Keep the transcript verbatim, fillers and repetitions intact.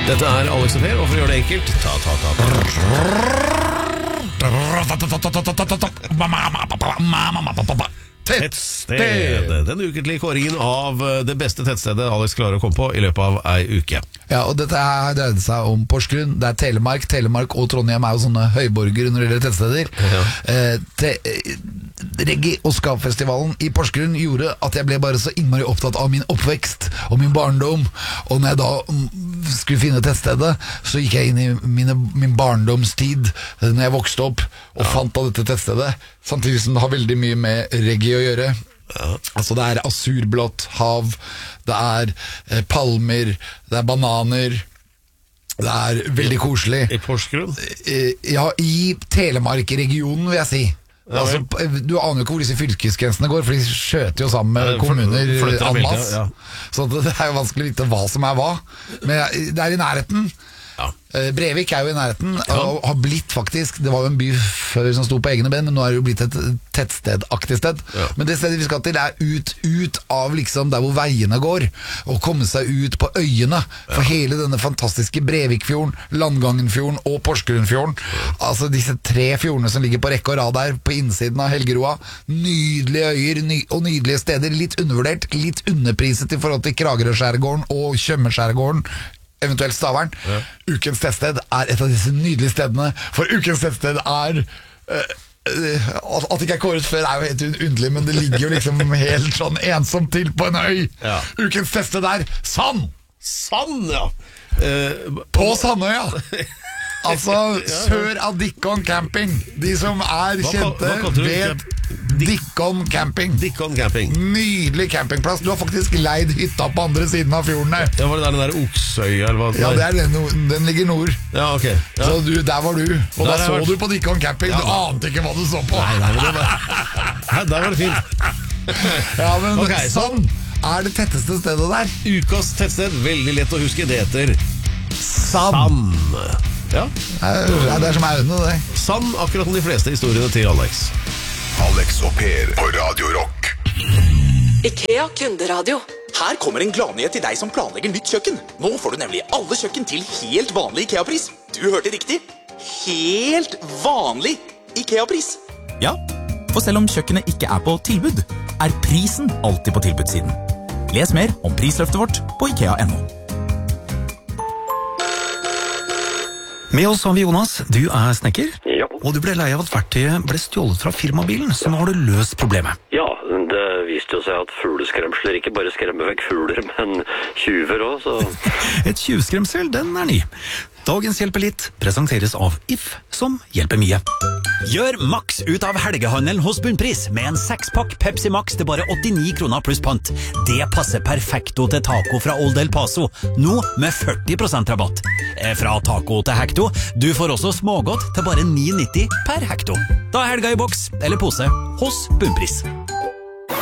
Dette er Alex og Per, og for å gjøre det enkelt ta, ta, ta, ta. Tettsted. Den ukentlige kåringen av det beste tettstedet Alex klarer å komme på i løpet av ei uke. Ja, og dette her dreide seg om Porsgrunn. Det er Telemark. Telemark og Trondheim er jo sånne høyborger når det gjelder tettsteder. Ja. Eh, te, Reggae- og Ska-festivalen i Porsgrunn gjorde at jeg ble bare så innmari opptatt av min oppvekst og min barndom. Og når jeg da skulle finne tettstedet, så gikk jeg inn i mine, min barndomstid når jeg vokste opp og ja. fant av dette tettstedet, samtidig som det har veldig mye med reggae å gjøre. Ja. Altså det er asurblått hav, det er eh, palmer, det er bananer. Det er veldig koselig. I Porsgrunn? Eh, ja, i Telemark-regionen vil jeg si. Ja, altså, du aner jo ikke hvor disse fylkesgrensene går, for de skjøter jo sammen med kommuner en masse. Ja. Så det er jo vanskelig å vite hva som er hva. Men det er i nærheten. Ja. Brevik er jo i nærheten og har blitt faktisk, det var jo en by før som sto på egne ben, men nå er det jo blitt et tettstedaktig sted. Ja. Men det stedet vi skal til er ut, ut av liksom der hvor veiene går, og komme seg ut på øyene. For ja. hele denne fantastiske Brevikfjorden, Landgangenfjorden og Porsgrunnfjorden, ja. altså disse tre fjordene som ligger på rekke og rad der på innsiden av Helgeroa, nydelige øyer ny, og nydelige steder, litt undervurdert, litt underpriset i forhold til Kragerø-skjærgården og Tjøme-skjærgården, eventuelt Stavern. Ja. Ukens tettsted er et av disse nydelige stedene, for ukens tettsted er uh, uh, at det ikke er kåret før er jo helt underlig, men det ligger jo liksom helt sånn ensomt til på en øy. Ja. Ukens tettsted er Sand. Sand, ja. Uh, på Sandøya. Altså sør av Dikkon camping. De som er kjente vet Dikkon camping. Dikkon camping. Nydelig campingplass. Du har faktisk leid hytta på andre siden av fjorden der. Ja, var det der den der Oksøya eller hva? Ja, det er den, den ligger nord. Ja, ok. Ja. Så du, der var du. Og der da så vært... du på Dikkon camping. Ja, du ante ikke hva du så på. Nei, nei, men det var... Nei, der var det fint. Ja, men okay, sånn er det tetteste stedet der. Ukas tettsted, veldig lett å huske. Det heter Sand. Ja. Ja, det er som er øynene det. Sann, akkurat som de fleste historiene til Alex. Alex og Per på Radio Rock. IKEA kunderadio. Her kommer en gladnyhet til deg som planlegger nytt kjøkken. Nå får du nemlig alle kjøkken til helt vanlig IKEA-pris. Du hørte riktig. Helt vanlig IKEA-pris. Ja, for selv om kjøkkenet ikke er på tilbud, er prisen alltid på tilbudssiden. Les mer om prisløftet vårt på ikea punktum no. Med oss har vi Jonas, du er snekker, ja. og du ble lei av at verktøyet ble stjålet fra firmabilen, så nå har du løst problemet. Ja, det viste jo seg at fugleskremsler ikke bare skremmer vekk fugler, men tjuver også, så... Et tjuvskremsel, den er ny. Dagens hjelper litt presenteres av If, som hjelper mye. Gjør maks ut av helgehandelen hos Bunnpris med en sekspakk Pepsi Max til bare åttini kroner pluss pant. Det passer perfekto til taco fra Old El Paso, nå med førti prosent rabatt. Fra taco til hekto, du får også smågodt til bare ni nitti per hekto. Da er helga i boks, eller pose, hos Bunnpris.